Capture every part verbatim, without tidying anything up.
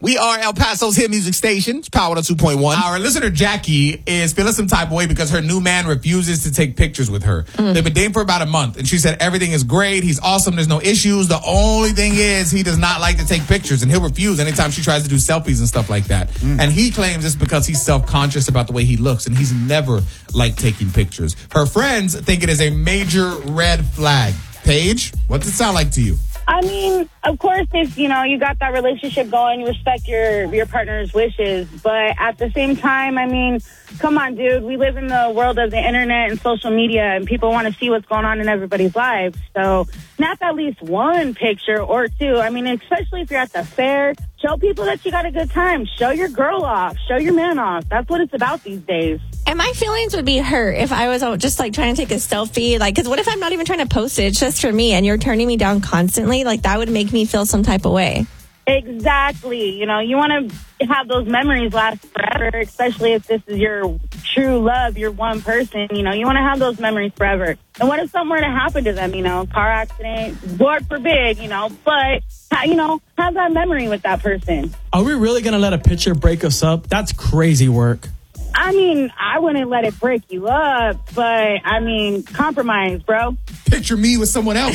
We are El Paso's hit music station. It's Power two point one. Our listener, Jackie, is feeling some type of way because her new man refuses to take pictures with her. Mm. They've been dating for about a month, and she said everything is great. He's awesome. There's no issues. The only thing is he does not like to take pictures, and he'll refuse anytime she tries to do selfies and stuff like that. Mm. And he claims it's because he's self-conscious about the way he looks, and he's never liked taking pictures. Her friends think it is a major red flag. Paige, what's it sound like to you? I mean, of course, if, you know, you got that relationship going, you respect your, your partner's wishes. But at the same time, I mean, come on, dude. We live in the world of the internet and social media, and people want to see what's going on in everybody's lives. So snap at least one picture or two. I mean, especially if you're at the fair, show people that you got a good time. Show your girl off. Show your man off. That's what it's about these days. And my feelings would be hurt if I was just like trying to take a selfie. Like, because what if I'm not even trying to post it? It's just for me and you're turning me down constantly? Like, that would make me feel some type of way. Exactly. You know, you want to have those memories last forever, especially if this is your true love, your one person. You know, you want to have those memories forever. And what if something were to happen to them, you know, car accident, Lord forbid, you know, but, you know, have that memory with that person. Are we really going to let a picture break us up? That's crazy work. I mean, I wouldn't let it break you up, but, I mean, compromise, bro. Picture me with someone else.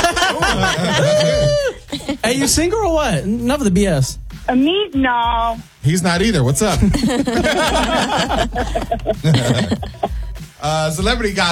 Hey, you single or what? Enough of the B S. Uh, me? No. He's not either. What's up? uh, celebrity gossip.